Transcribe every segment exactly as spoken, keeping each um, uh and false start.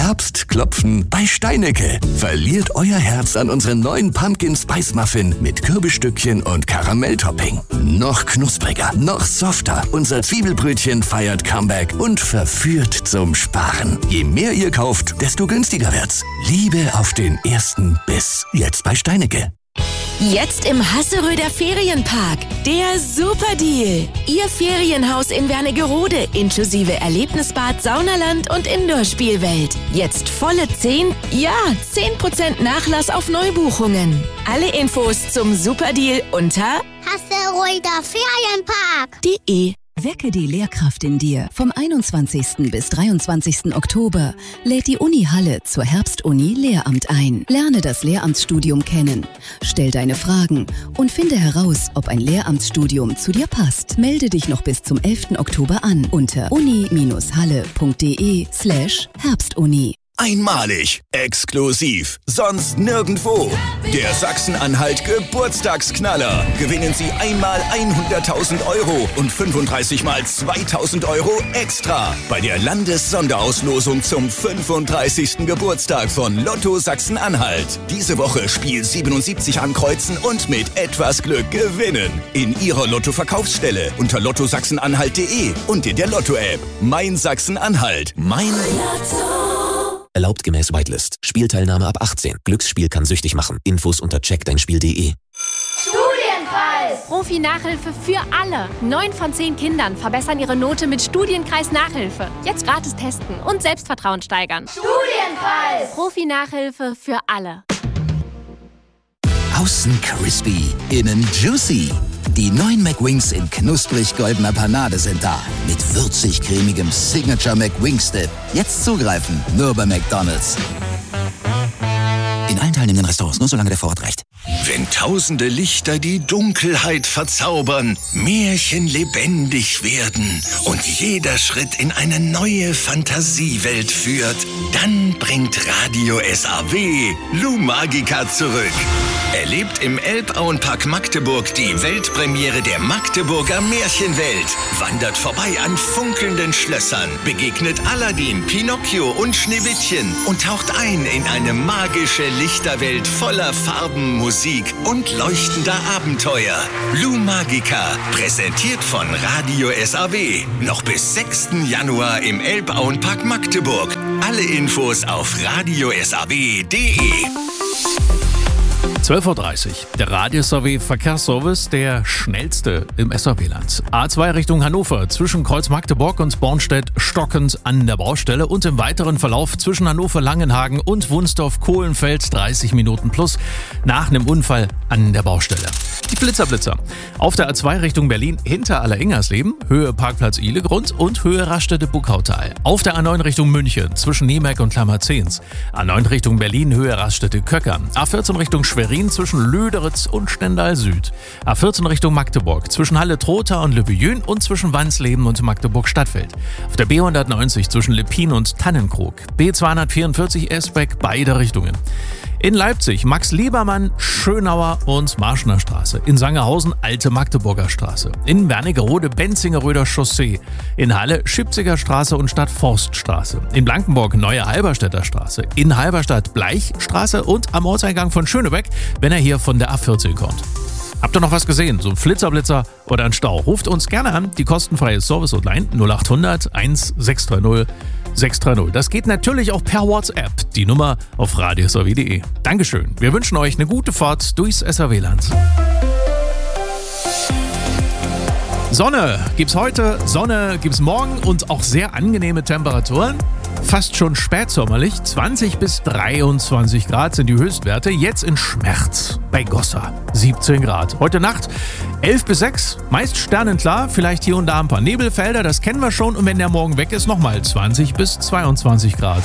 Herbst klopfen bei Steinecke. Verliert euer Herz an unseren neuen Pumpkin Spice Muffin mit Kürbisstückchen und Karamelltopping. Noch knuspriger, noch softer. Unser Zwiebelbrötchen feiert Comeback und verführt zum Sparen. Je mehr ihr kauft, desto günstiger wird's. Liebe auf den ersten Biss. Jetzt bei Steinecke. Jetzt im Hasseröder Ferienpark. Der Superdeal. Ihr Ferienhaus in Wernigerode inklusive Erlebnisbad, Saunaland und Indoor-Spielwelt. Jetzt volle zehn, ja, zehn Prozent Nachlass auf Neubuchungen. Alle Infos zum Superdeal unter Hasseröder Ferienpark punkt de. Wecke die Lehrkraft in dir. Vom einundzwanzigsten bis dreiundzwanzigsten Oktober lädt die Uni Halle zur Herbstuni Lehramt ein. Lerne das Lehramtsstudium kennen. Stell deine Fragen und finde heraus, ob ein Lehramtsstudium zu dir passt. Melde dich noch bis zum elften Oktober an unter uni-halle.de slash Herbstuni. Einmalig, exklusiv, sonst nirgendwo. Der Sachsen-Anhalt Geburtstagsknaller. Gewinnen Sie einmal hunderttausend Euro und fünfunddreißig mal zweitausend Euro extra bei der Landessonderauslosung zum fünfunddreißigsten Geburtstag von Lotto Sachsen-Anhalt. Diese Woche Spiel siebenundsiebzig ankreuzen und mit etwas Glück gewinnen. In Ihrer Lotto-Verkaufsstelle unter lotto sachsen-anhalt punkt de und in der Lotto-App. Mein Sachsen-Anhalt. Mein Lotto. Erlaubt gemäß Whitelist. Spielteilnahme ab achtzehn. Glücksspiel kann süchtig machen. Infos unter check dein spiel punkt de. Studienkreis! Profi-Nachhilfe für alle. Neun von zehn Kindern verbessern ihre Note mit Studienkreis-Nachhilfe. Jetzt gratis testen und Selbstvertrauen steigern. Studienkreis! Profi-Nachhilfe für alle. Außen crispy, innen juicy. Die neuen McWings in knusprig-goldener Panade sind da. Mit würzig-cremigem Signature McWings-Dip. Jetzt zugreifen, nur bei McDonald's. In allen teilnehmenden Restaurants, nur solange der Vorrat reicht. Wenn tausende Lichter die Dunkelheit verzaubern, Märchen lebendig werden und jeder Schritt in eine neue Fantasiewelt führt, dann bringt Radio S A W Lou Magica zurück. Erlebt im Elbauenpark Magdeburg die Weltpremiere der Magdeburger Märchenwelt. Wandert vorbei an funkelnden Schlössern, begegnet Aladdin, Pinocchio und Schneewittchen und taucht ein in eine magische Lichterwelt voller Farben, Musik und leuchtender Abenteuer. Lou Magica, präsentiert von Radio S A W. Noch bis sechsten Januar im Elbauenpark Magdeburg. Alle Infos auf radio s a w punkt de. zwölf Uhr dreißig. Der Radio S A W Verkehrsservice, der schnellste im S A W-Land. A zwei Richtung Hannover, zwischen Kreuz Magdeburg und Bornstedt-Stockens an der Baustelle und im weiteren Verlauf zwischen Hannover-Langenhagen und Wunsdorf-Kohlenfels dreißig Minuten plus nach einem Unfall an der Baustelle. Die Blitzerblitzer. Auf der A zwei Richtung Berlin hinter Aller-Ingersleben, Höhe Parkplatz Ihlegrund und Höhe Raststätte-Buckautal. Auf der A neun Richtung München, zwischen Niemerk und Klammerzehns. A neun Richtung Berlin, Höhe Raststätte-Köcker. A vierzehn Richtung Schwerin, zwischen Lüderitz und Stendal Süd. A vierzehn Richtung Magdeburg, zwischen Halle-Trotha und Lübbejün und zwischen Wansleben und Magdeburg-Stadtfeld. Auf der B hundertneunzig zwischen Leppin und Tannenkrug. B zweihundertvierundvierzig Esbeck, beide Richtungen. In Leipzig Max Liebermann, Schönauer und Marschner Straße. In Sangerhausen Alte Magdeburger Straße. In Wernigerode Benzingeröder Chaussee. In Halle Schipziger Straße und Stadtforststraße. In Blankenburg Neue Halberstädter Straße. In Halberstadt Bleichstraße und am Ortseingang von Schönebeck, wenn er hier von der A vierzehn kommt. Habt ihr noch was gesehen? So ein Flitzer-Blitzer oder ein Stau? Ruft uns gerne an, die kostenfreie Service-Hotline null acht hundert eins sechs drei null sechs drei null. Das geht natürlich auch per WhatsApp. Die Nummer auf radio s a w punkt de. Dankeschön. Wir wünschen euch eine gute Fahrt durchs S A W-Land. Sonne gibt's heute, Sonne gibt's morgen und auch sehr angenehme Temperaturen. Fast schon spätsommerlich, zwanzig bis dreiundzwanzig Grad sind die Höchstwerte. Jetzt in Schmerz bei Gossa, siebzehn Grad. Heute Nacht elf bis sechs, meist sternenklar, vielleicht hier und da ein paar Nebelfelder, das kennen wir schon. Und wenn der morgen weg ist, nochmal zwanzig bis zweiundzwanzig Grad.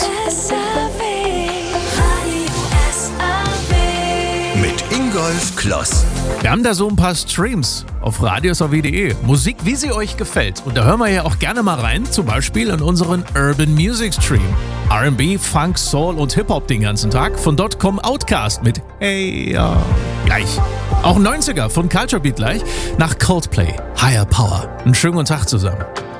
Mit Ingolf Kloss. Wir haben da so ein paar Streams auf radio s a w punkt de. Musik, wie sie euch gefällt. Und da hören wir ja auch gerne mal rein, zum Beispiel in unseren Urban Music Stream. R and B, Funk, Soul und Hip-Hop den ganzen Tag. Von dort kommt Outkast mit Hey Ja. Gleich. Auch neunziger von Culture Beat gleich. Nach Coldplay, Higher Power. Einen schönen guten Tag zusammen.